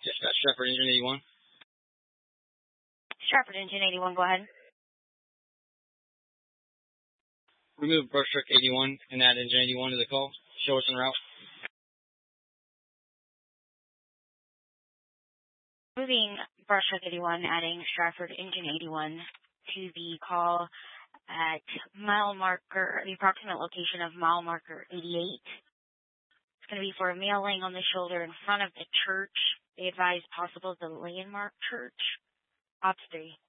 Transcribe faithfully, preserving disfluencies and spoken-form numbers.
Dispatch Stratford Engine eighty-one. Stratford Engine eighty-one, go ahead. Remove brush truck eighty-one and add engine eighty-one to the call. Show us en route. Moving brush truck eighty-one, adding Stratford Engine eighty-one to the call at mile marker, the approximate location of mile marker eighty-eight. It's going to be for a male laying on the shoulder in front of the church. They advise possible delay in Mark Church. Ops three.